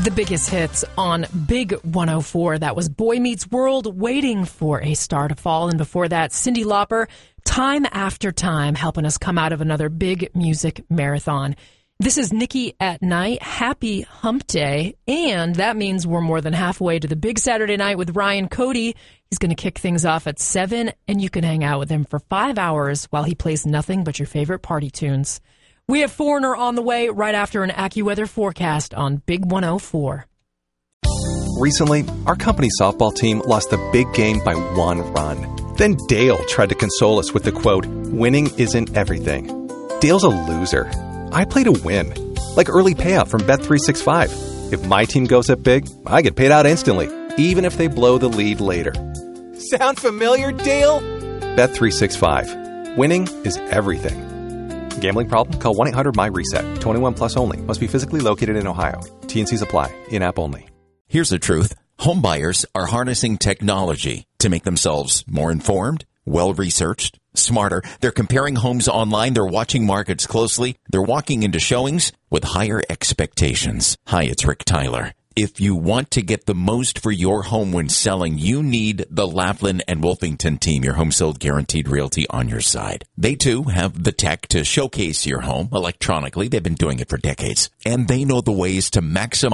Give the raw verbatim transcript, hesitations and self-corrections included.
The biggest hits on Big one oh four. That was Boy Meets World, Waiting for a Star to Fall. And before that, Cyndi Lauper, Time After Time, helping us come out of another big music marathon. This is Nikki at Night. Happy Hump Day. And that means we're more than halfway to the big Saturday night with Ryan Cody. He's going to kick things off at seven, and you can hang out with him for five hours while he plays nothing but your favorite party tunes. We have Foreigner on the way right after an AccuWeather forecast on Big one oh four. Recently, our company softball team lost the big game by one run. Then Dale tried to console us with the quote, "Winning isn't everything." Dale's a loser. I play to win, like early payout from Bet three sixty-five. If my team goes up big, I get paid out instantly, even if they blow the lead later. Sound familiar, Dale? Bet three sixty-five. Winning is everything. Gambling problem? Call one eight hundred M Y reset. twenty-one plus only. Must be physically located in Ohio. T and Cs apply. In-app only. Here's the truth. Home buyers are harnessing technology to make themselves more informed, well-researched, smarter. They're comparing homes online. They're watching markets closely. They're walking into showings with higher expectations. Hi, it's Rick Tyler. If you want to get the most for your home when selling, you need the Laughlin and Wolfington team, your Home Sold Guaranteed Realty, on your side. They, too, have the tech to showcase your home electronically. They've been doing it for decades. And they know the ways to maximize